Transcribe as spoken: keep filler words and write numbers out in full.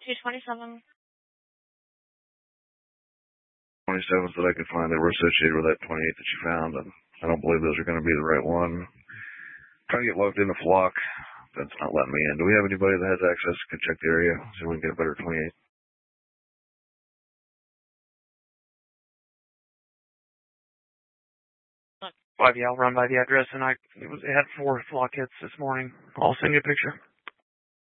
two twenty-seven. twenty-sevens that I could find that were associated with that twenty-eight that you found, and I don't believe those are going to be the right one. Trying to get logged into Flock. That's not letting me in. Do we have anybody that has access? Can check the area, see if we can get a better twenty-eight. Five, yeah, I'll run by the address, and I it was it had four Flock hits this morning. I'll send you a picture.